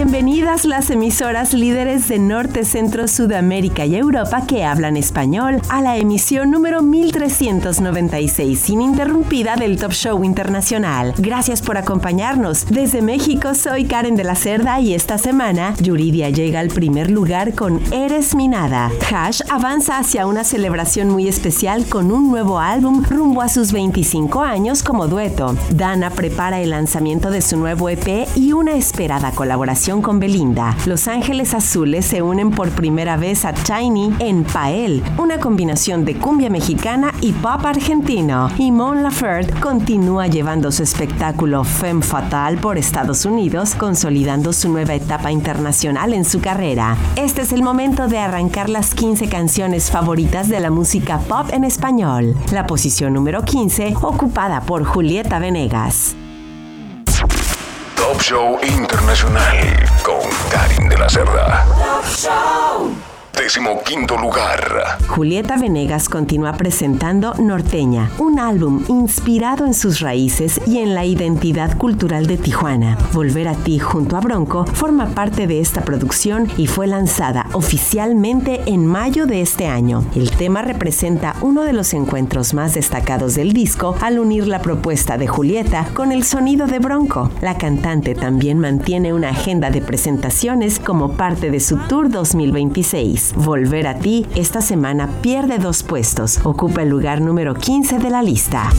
Bienvenidas las emisoras líderes de Norte, Centro, Sudamérica y Europa que hablan español a la emisión número 1396 ininterrumpida del Top Show Internacional. Gracias por acompañarnos. Desde México soy Karen de la Cerda y esta semana Yuridia llega al primer lugar con Eres mi nada. Hash avanza hacia una celebración muy especial con un nuevo álbum rumbo a sus 25 años como dueto. Dana prepara el lanzamiento de su nuevo EP y una esperada colaboración con Belinda. Los Ángeles Azules se unen por primera vez a Tiny en Pael, una combinación de cumbia mexicana y pop argentino. Y Mon Laferte continúa llevando su espectáculo Femme Fatale por Estados Unidos, consolidando su nueva etapa internacional en su carrera. Este es el momento de arrancar las 15 canciones favoritas de la música pop en español. La posición número 15, ocupada por Julieta Venegas. Top Show Internacional con Karen de la Cerda. Top Show. 15º lugar. Julieta Venegas continúa presentando Norteña, un álbum inspirado en sus raíces y en la identidad cultural de Tijuana. Volver a ti junto a Bronco forma parte de esta producción y fue lanzada oficialmente en mayo de este año. El tema representa uno de los encuentros más destacados del disco al unir la propuesta de Julieta con el sonido de Bronco. La cantante también mantiene una agenda de presentaciones como parte de su Tour 2026. Volver a ti esta semana pierde 2 puestos, ocupa el lugar número 15 de la lista.